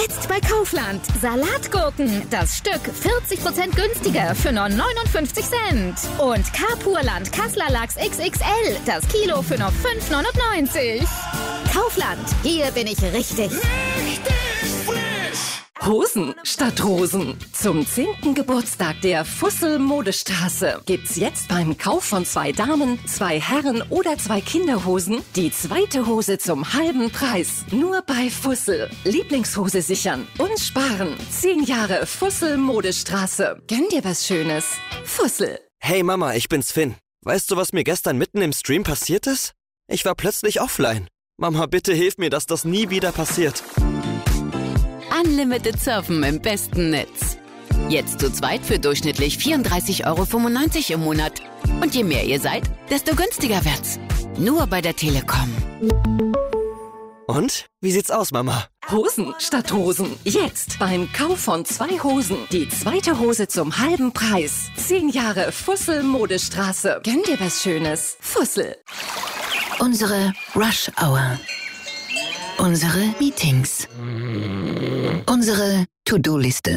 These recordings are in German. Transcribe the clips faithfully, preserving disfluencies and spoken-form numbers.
Jetzt bei Kaufland. Salatgurken. Das Stück vierzig Prozent günstiger für nur neunundfünfzig Cent. Und Carpurland Kassler Lachs X X L. Das Kilo für nur fünf neunundneunzig. Kaufland. Hier bin ich richtig. Richtig frisch. Hosen statt Rosen. Zum zehnten Geburtstag der Fussel Modestraße gibt's jetzt beim Kauf von zwei Damen, zwei Herren oder zwei Kinderhosen die zweite Hose zum halben Preis. Nur bei Fussel. Lieblingshose sichern und sparen. Zehn Jahre Fussel Modestraße. Gönn dir was Schönes. Fussel. Hey Mama, ich bin's Finn. Weißt du, was mir gestern mitten im Stream passiert ist? Ich war plötzlich offline. Mama, bitte hilf mir, dass das nie wieder passiert. Unlimited Surfen im besten Netz. Jetzt zu zweit für durchschnittlich vierunddreißig Euro fünfundneunzig im Monat. Und je mehr ihr seid, desto günstiger wird's. Nur bei der Telekom. Und? Wie sieht's aus, Mama? Hosen statt Rosen. Jetzt beim Kauf von zwei Hosen die zweite Hose zum halben Preis. Zehn Jahre Fussel Modestraße. Gönn dir was Schönes. Fussel. Unsere Rush Hour. Unsere Meetings. Unsere To-Do-Liste.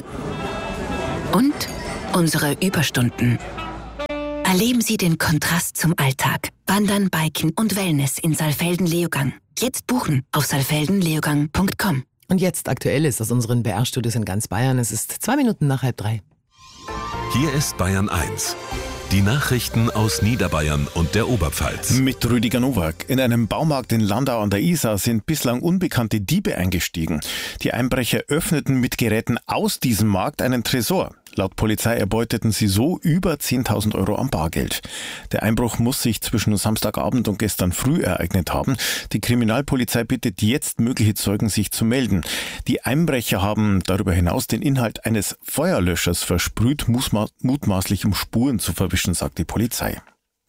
Und unsere Überstunden. Erleben Sie den Kontrast zum Alltag. Wandern, Biken und Wellness in Saalfelden-Leogang. Jetzt buchen auf saalfelden leogang punkt com. Und jetzt Aktuelles aus unseren B R-Studios in ganz Bayern. Es ist zwei Minuten nach halb drei. Hier ist Bayern eins. Die Nachrichten aus Niederbayern und der Oberpfalz. Mit Rüdiger Nowak. In einem Baumarkt in Landau an der Isar sind bislang unbekannte Diebe eingestiegen. Die Einbrecher öffneten mit Geräten aus diesem Markt einen Tresor. Laut Polizei erbeuteten sie so über zehntausend Euro an Bargeld. Der Einbruch muss sich zwischen Samstagabend und gestern früh ereignet haben. Die Kriminalpolizei bittet jetzt mögliche Zeugen, sich zu melden. Die Einbrecher haben darüber hinaus den Inhalt eines Feuerlöschers versprüht, mutmaßlich um Spuren zu verwischen, sagt die Polizei.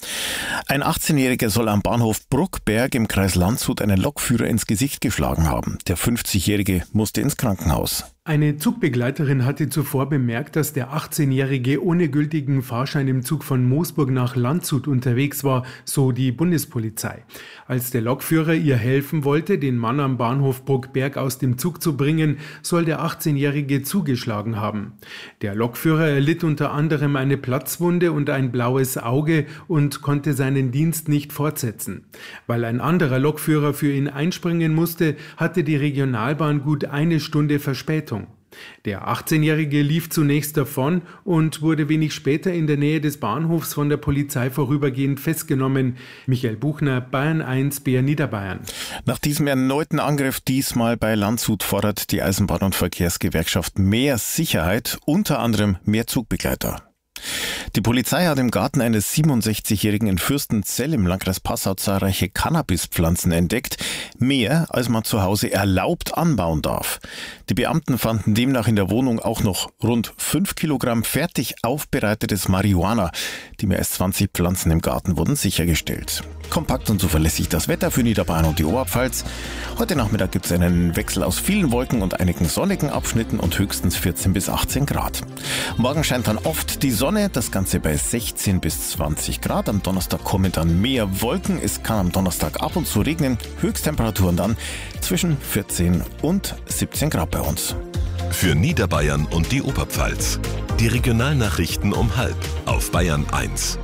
Ein achtzehnjähriger soll am Bahnhof Bruckberg im Kreis Landshut einen Lokführer ins Gesicht geschlagen haben. Der fünfzigjährige musste ins Krankenhaus. Eine Zugbegleiterin hatte zuvor bemerkt, dass der achtzehnjährige ohne gültigen Fahrschein im Zug von Moosburg nach Landshut unterwegs war, so die Bundespolizei. Als der Lokführer ihr helfen wollte, den Mann am Bahnhof Bruckberg aus dem Zug zu bringen, soll der achtzehnjährige zugeschlagen haben. Der Lokführer erlitt unter anderem eine Platzwunde und ein blaues Auge und konnte seinen Dienst nicht fortsetzen. Weil ein anderer Lokführer für ihn einspringen musste, hatte die Regionalbahn gut eine Stunde Verspätung. Der achtzehnjährige lief zunächst davon und wurde wenig später in der Nähe des Bahnhofs von der Polizei vorübergehend festgenommen. Michael Buchner, Bayern eins, B R Niederbayern. Nach diesem erneuten Angriff diesmal bei Landshut fordert die Eisenbahn- und Verkehrsgewerkschaft mehr Sicherheit, unter anderem mehr Zugbegleiter. Die Polizei hat im Garten eines siebenundsechzigjährigen in Fürstenzell im Landkreis Passau zahlreiche Cannabispflanzen entdeckt. Mehr, als man zu Hause erlaubt anbauen darf. Die Beamten fanden demnach in der Wohnung auch noch rund fünf Kilogramm fertig aufbereitetes Marihuana. Die mehr als zwanzig Pflanzen im Garten wurden sichergestellt. Kompakt und zuverlässig das Wetter für Niederbayern und die Oberpfalz. Heute Nachmittag gibt es einen Wechsel aus vielen Wolken und einigen sonnigen Abschnitten und höchstens vierzehn bis achtzehn Grad. Morgen scheint dann oft die Sonne, das Ganze bei sechzehn bis zwanzig Grad. Am Donnerstag kommen dann mehr Wolken. Es kann am Donnerstag ab und zu regnen. Höchsttemperaturen dann zwischen vierzehn und siebzehn Grad bei uns. Für Niederbayern und die Oberpfalz. Die Regionalnachrichten um halb auf Bayern eins.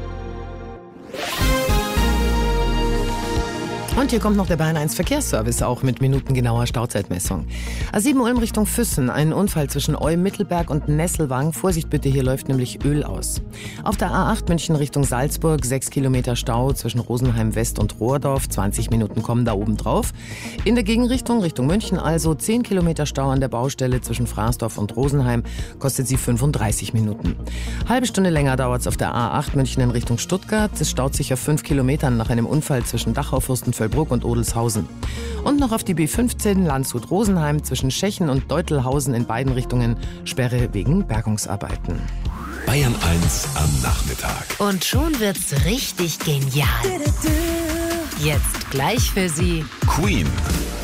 Und hier kommt noch der Bayern eins Verkehrsservice, auch mit minutengenauer Stauzeitmessung. A sieben Ulm Richtung Füssen, ein Unfall zwischen Olm, Mittelberg und Nesselwang. Vorsicht bitte, hier läuft nämlich Öl aus. Auf der A acht München Richtung Salzburg, sechs Kilometer Stau zwischen Rosenheim West und Rohrdorf. zwanzig Minuten kommen da oben drauf. In der Gegenrichtung, Richtung München also, zehn Kilometer Stau an der Baustelle zwischen Fraßdorf und Rosenheim. Kostet sie fünfunddreißig Minuten. Halbe Stunde länger dauert es auf der A acht München in Richtung Stuttgart. Es staut sich auf fünf Kilometern nach einem Unfall zwischen Dachau, Fürstenfeldbruck und Odelshausen. Und noch auf die B fünfzehn Landshut-Rosenheim zwischen Schechen und Deutelhausen in beiden Richtungen Sperre wegen Bergungsarbeiten. Bayern eins am Nachmittag. Und schon wird's richtig genial. Jetzt gleich für Sie Queen.